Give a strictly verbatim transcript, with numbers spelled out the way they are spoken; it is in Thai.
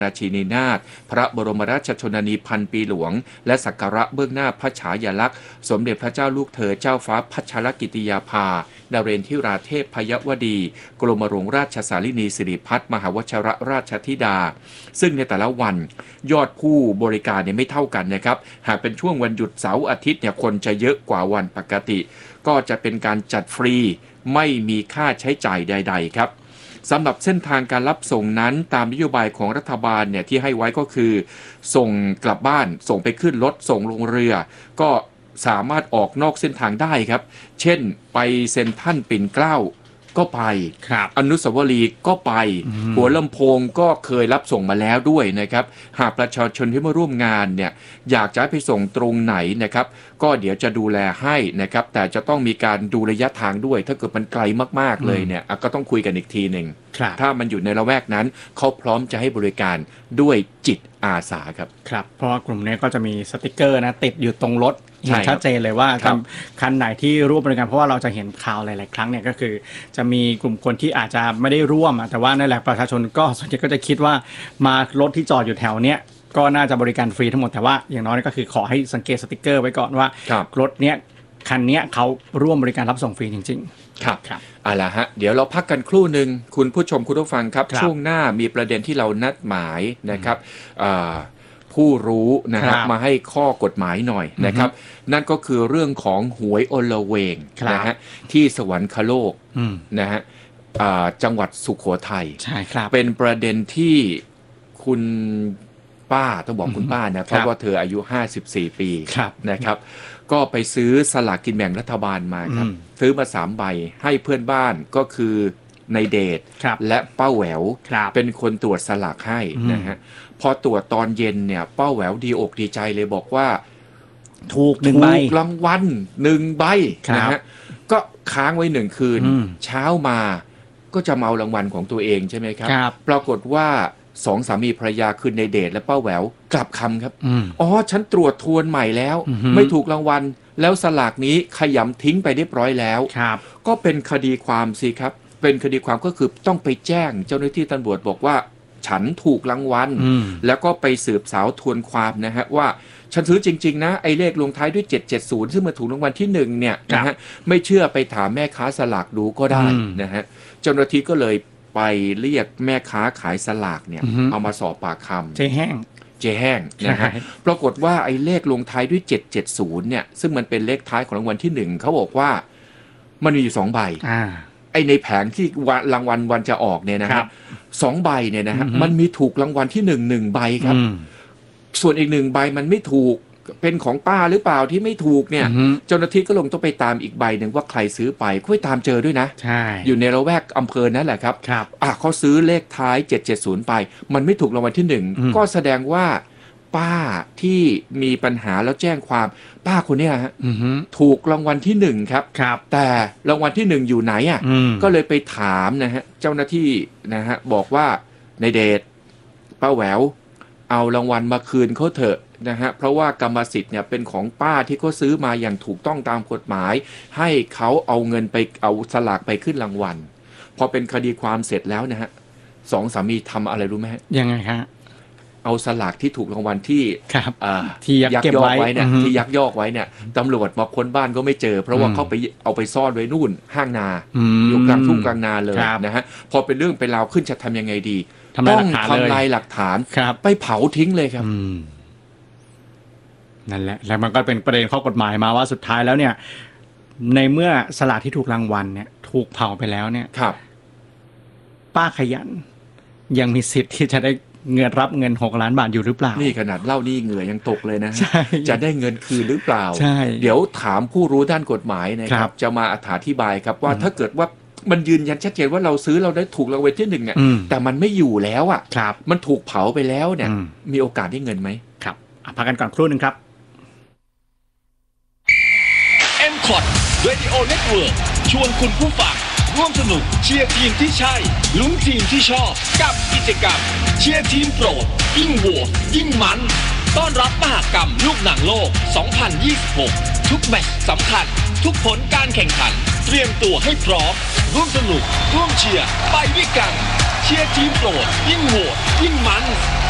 ราชินีนาถพระบรมราชชนนีพันปีหลวงและสักการะเบื้องหน้าพระฉายาลักษณ์สมเด็จพระเจ้าลูกเธอเจ้าฟ้าพัชรกิติยาภานเรนทิราเทพพยวดีกรมหลวงราชสารินีสิริพัฒน์มหาวชิรราชธิดาซึ่งในแต่ละวันยอดผู้บริการเนี่ยไม่เท่ากันนะครับหากเป็นช่วงวันหยุดเสาร์อาทิตย์เนี่ยคนจะเยอะกว่าวันปกติก็จะเป็นการจัดฟรีไม่มีค่าใช้จ่ายใดๆครับสำหรับเส้นทางการรับส่งนั้นตามนโยบายของรัฐบาลเนี่ยที่ให้ไว้ก็คือส่งกลับบ้านส่งไปขึ้นรถส่งลงเรือก็สามารถออกนอกเส้นทางได้ครับเช่นไปเซ็นทรัลปิ่นเกล้าก็ไปอนุสาวรีย์ก็ไปหัวลำโพงก็เคยรับส่งมาแล้วด้วยนะครับหากประชาชนที่มาร่วมงานเนี่ยอยากจะไปส่งตรงไหนนะครับก็เดี๋ยวจะดูแลให้นะครับแต่จะต้องมีการดูระยะทางด้วยถ้าเกิดมันไกลมากๆเลยเนี่ยก็ต้องคุยกันอีกทีหนึ่งถ้ามันอยู่ในละแวกนั้นเขาพร้อมจะให้บริการด้วยจิตอาสาครับครับเพราะว่ากลุ่มนี้ก็จะมีสติกเกอร์นะติดอยู่ตรงรถเห็นชัดเจนเลยว่าคันไหนที่ร่วมบริการเพราะว่าเราจะเห็นข่าวหลายๆครั้งเนี่ยก็คือจะมีกลุ่มคนที่อาจจะไม่ได้ร่วมแต่ว่านั่นแหละประชาชนก็ส่วนใหญ่ก็จะคิดว่ามารถที่จอดอยู่แถวเนี้ยก็น่าจะบริการฟรีทั้งหมดแต่ว่าอย่างน้อยก็คือขอให้สังเกตสติกเกอร์ไว้ก่อนว่ารถเนี้ยคันเนี้ยเขาร่วมบริการรับส่งฟรีจริงๆครับครับเอาล่ะฮะเดี๋ยวเราพักกันครู่นึงคุณผู้ชมคุณผู้ฟังครับช่วงหน้ามีประเด็นที่เรานัดหมายนะครับผู้รู้นะฮะมาให้ข้อกฎหมายหน่อยนะครับนั่นก็คือเรื่องของหวยอลเวงนะฮะที่สวรรคโลกนะฮะจังหวัดสุโขทัยใช่ครับเป็นประเด็นที่คุณป้าต้องบอกคุณป้านะเพราะว่าเธออายุห้าสิบสี่ปีนะครับก็ไปซื้อสลากกินแบ่งรัฐบาลมาครับซื้อมาสามใบให้เพื่อนบ้านก็คือในเดชและป้าแหววเป็นคนตรวจสลากให้นะฮะพอตรวจตอนเย็นเนี่ยป้าแหววดีอกดีใจเลยบอกว่าถูกหนึ่งใบถูกรางวัลหนึ่งใบนะฮะก็ค้างไว้หนึ่งคืนเช้ามาก็จะมาเอารางวัลของตัวเองใช่ไหมครับปรากฏว่าสองสามีภรรยาคือในเดชและป้าแหววกลับคำครับอ๋อฉันตรวจทวนใหม่แล้วไม่ถูกรางวัลแล้วสลากนี้ขยำทิ้งไปเรียบร้อยแล้วก็เป็นคดีความสิครับเป็นคดีความก็คือต้องไปแจ้งเจ้าหน้าที่ตำรวจบอกว่าฉันถูกรางวัลแล้วก็ไปสืบสาวทวนความนะฮะว่าฉันซื้อจริงๆนะไอ้เลขลงท้ายด้วยเจ็ดเจ็ดศูนย์ซึ่งมาถูกรางวัลที่หนึ่งเนี่ยนะฮะไม่เชื่อไปถามแม่ค้าสลากดูก็ได้นะฮะเจ้าหน้าที่ก็เลยไปเรียกแม่ค้าขายสลากเนี่ยเอามาสอบปากคำเจ๊แห้งเจ๊แห้งนะฮะปรากฏว่าไอ้เลขลงท้ายด้วยเจ็ดเจ็ดศูนย์เนี่ยซึ่งมันเป็นเลขท้ายของรางวัลที่หนึ่งเขาบอกว่ามันมีอยู่สองใบไอ้ในแผงที่รางวัลวันจะออกเนี่ยนะครับสองใบเนี่ยนะฮะมันมีถูกรางวัลที่หนึ่งหนึ่งใบครับส่วนอีกหนึ่งใบมันไม่ถูกเป็นของป้าหรือเปล่าที่ไม่ถูกเนี่ยเจ้าหน้าที่ก็ลงต้องไปตามอีกใบหนึ่งว่าใครซื้อไปค่อยตามเจอด้วยนะอยู่ในละแวกอำเภอนั่นแหละครับอ่ะเขาซื้อเลขท้ายเจ็ดเจ็ดศูนย์ไปมันไม่ถูกรางวัลที่หนึ่งก็แสดงว่าป้าที่มีปัญหาแล้วแจ้งความป้าคนนี้ฮะถูกรางวัลที่หนึ่งครับแต่รางวัลที่หนึ่งอยู่ไหนอ่ะก็เลยไปถามนะฮะเจ้าหน้าที่นะฮะบอกว่าในเดชป้าแหววเอารางวัลมาคืนเขาเถอะนะฮะเพราะว่ากรรมสิทธิ์เนี่ยเป็นของป้าที่เขาซื้อมาอย่างถูกต้องตามกฎหมายให้เขาเอาเงินไปเอาสลากไปขึ้นรางวัลพอเป็นคดีความเสร็จแล้วนะฮะสองสามีทำอะไรรู้ไหมยังไงครับเอาสลากที่ถูกรางวัลที่ที่ยักยอกไว้เนี่ยที่ยักยอกไว้เนี่ยตำรวจมาค้นบ้านก็ไม่เจอเพราะว่าเขาไปเอาไปซ่อนไว้นู่นห้างนาอยู่กลางทุ่งกลางนาเลยนะฮะพอเป็นเรื่องเป็นราวขึ้นจะทำยังไงดีต้องทำลายหลักฐานไปเผาทิ้งเลยครับนั่นแหละแล้วมันก็เป็นประเด็นข้อกฎหมายมาว่าสุดท้ายแล้วเนี่ยในเมื่อสลากที่ถูกรางวัลเนี่ยถูกเผาไปแล้วเนี่ยป้าขยันยังมีสิทธิ์ที่จะได้เงินรับเงินหกล้านบาทอยู่หรือเปล่านี่ขนาดเล่านี่เหงื่อยังตกเลยนะจะได้เงินคืนหรือเปล่าเดี๋ยวถามผู้รู้ด้านกฎหมายนะครับจะมาอธิบายครับว่าถ้าเกิดว่ามันยืนยันชัดเจนว่าเราซื้อเราได้ถูกรางวัลที่หนึ่งเนี่ยแต่มันไม่อยู่แล้วอ่ะมันถูกเผาไปแล้วเนี่ยมีโอกาสได้เงินไหมครับพักกันก่อนครู่นึงครับเอ็ม คอท Radio Network ชวนคุณผู้ฟังร่วมสนุกเชียร์ทีมที่ใช่ลุ้นทีมที่ชอบกับกิจกรรมเชียร์ทีมโปรดยิ่งโหวตยิ่งมันต้อนรับมหกรรมลูกหนังโลกสองพันยี่สิบหกทุกแมตช์สำคัญทุกผลการแข่งขันเตรียมตัวให้พร้อมร่วมสนุกร่วมเชียร์ไปด้วยกันเชียร์ทีมโปรดยิ่งโหวตยิ่งมัน